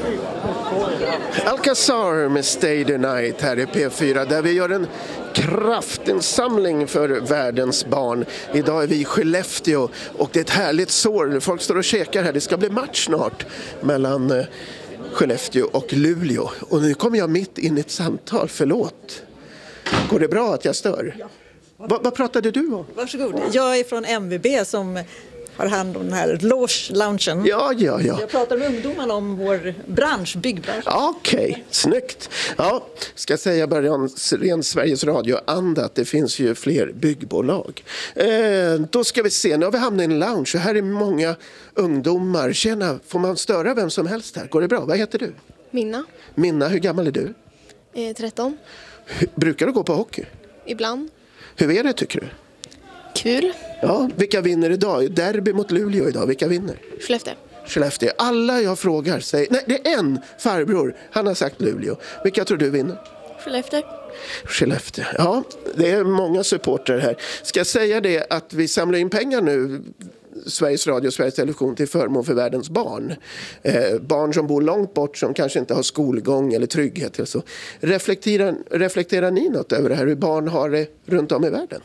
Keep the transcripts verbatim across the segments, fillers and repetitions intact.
Alcazar med Stay the Night här i P fyra där vi gör en kraftinsamling för världens barn. Idag är vi i Skellefteå och det är ett härligt sår. Folk står och käkar här. Det ska bli match snart mellan eh, Skellefteå och Luleå. Och nu kommer jag mitt in i ett samtal. Förlåt. Går det bra att jag stör? Ja. Va, vad pratade du om? Varsågod. Jag är från M V B som har hand om den här loungen. Ja, ja, ja. Jag pratar med ungdomarna om vår bransch, byggbransch. Okej, okay, snyggt. Ja, ska säga bara ren Sveriges Radio-anda att det finns ju fler byggbolag. Eh, då ska vi se, nu har vi hamnat i en lounge och här är många ungdomar. Tjena, får man störa vem som helst här? Går det bra? Vad heter du? Minna. Minna, hur gammal är du? Eh, tretton. Hur, brukar du gå på hockey? Ibland. Hur är det tycker du? Kul. Ja, vilka vinner idag? Derby mot Luleå idag, vilka vinner? Skellefteå. Skellefteå. Alla jag frågar säger, nej det är en farbror, han har sagt Luleå. Vilka tror du vinner? Skellefteå. Skellefteå. Ja, det är många supporter här. Ska jag säga det att vi samlar in pengar nu, Sveriges Radio och Sveriges Television, till förmån för världens barn. Eh, barn som bor långt bort, som kanske inte har skolgång eller trygghet. Eller så. Reflekterar, reflekterar ni något över det här, hur barn har det runt om i världen?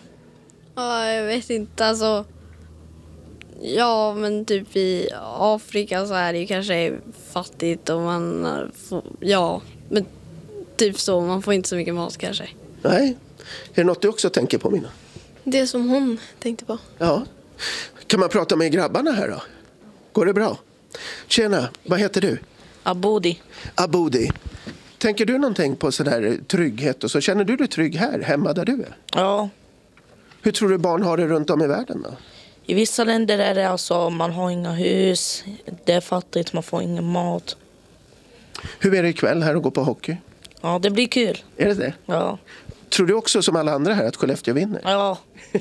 Ja, jag vet inte, alltså. Ja, men typ i Afrika så är det ju kanske fattigt och man får, ja, men typ så, man får inte så mycket mat kanske. Nej, är det något du också tänker på, Mina? Det som hon tänkte på. Ja, kan man prata med grabbarna här då? Går det bra? Tjena, vad heter du? Aboudi. Aboudi. Tänker du någonting på sån här trygghet och så? Känner du dig trygg här, hemma där du är? Ja. Hur tror du barn har det runt om i världen då? I vissa länder är det alltså, man har inga hus, det är fattigt, man får ingen mat. Hur är det ikväll här och gå på hockey? Ja, det blir kul. Är det det? Ja. Tror du också som alla andra här att Skellefteå vinner? Ja.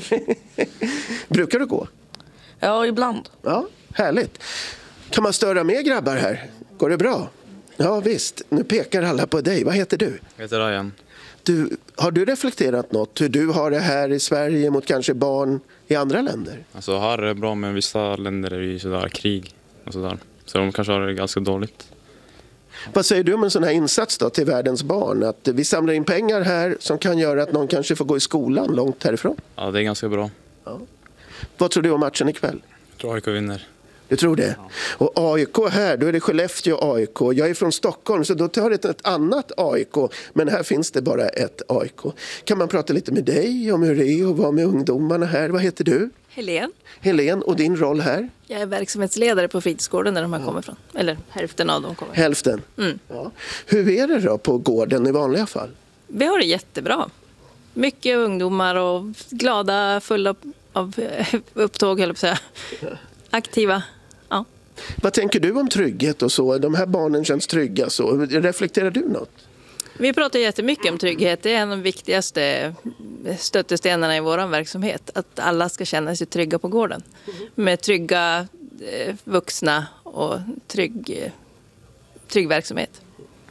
Brukar du gå? Ja, ibland. Ja, härligt. Kan man störa med grabbar här? Går det bra? Ja, visst. Nu pekar alla på dig. Vad heter du? Jag heter Ryan. Du, har du reflekterat något hur du har det här i Sverige mot kanske barn i andra länder? Alltså här är det bra, men vissa länder är ju sådär krig och sådär. Så de kanske har det ganska dåligt. Vad säger du om en sån här insats då till världens barn? Att vi samlar in pengar här som kan göra att någon kanske får gå i skolan långt härifrån? Ja, det är ganska bra. Ja. Vad tror du om matchen ikväll? Jag tror A I K vinner. Du tror det? Ja. Och A I K här, då är det Skellefteå A I K. Jag är från Stockholm så då tar det ett annat A I K. Men här finns det bara ett A I K. Kan man prata lite med dig om hur det är att vara med ungdomarna här? Vad heter du? Helen. Helen, och din roll här? Jag är verksamhetsledare på fritidsgården där de här kommer från. Eller hälften av dem kommer. Hälften? Mm. Ja. Hur är det då på gården i vanliga fall? Vi har det jättebra. Mycket ungdomar och glada, fulla av upptåg, eller på att säga. Aktiva. Ja. Vad tänker du om trygghet och så? De här barnen känns trygga så. Reflekterar du något? Vi pratar jättemycket om trygghet. Det är en av de viktigaste stötestenarna i vår verksamhet. Att alla ska känna sig trygga på gården. Med trygga eh, vuxna och trygg, eh, trygg verksamhet.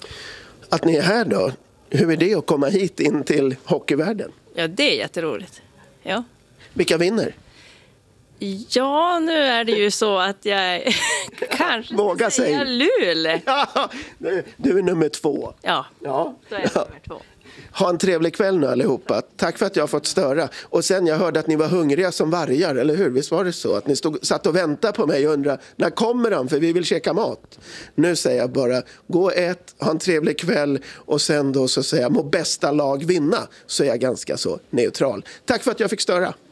Att ni är här då, hur är det att komma hit in till hockeyvärlden? Ja, det är jätteroligt. Ja. Vilka vinner? Ja, nu är det ju så att jag kanske vågar säga Luleå. Ja, du är nummer två. Ja, ja. då är jag ja. nummer två. Ha en trevlig kväll nu allihopa. Tack för att jag har fått störa. Och sen jag hörde att ni var hungriga som vargar, eller hur? Visst var det så? Att ni stod, satt och väntade på mig och undrade, när kommer de? För vi vill käka mat. Nu säger jag bara, gå och ät, ha en trevlig kväll. Och sen då så säger jag, må bästa lag vinna. Så är jag ganska så neutral. Tack för att jag fick störa.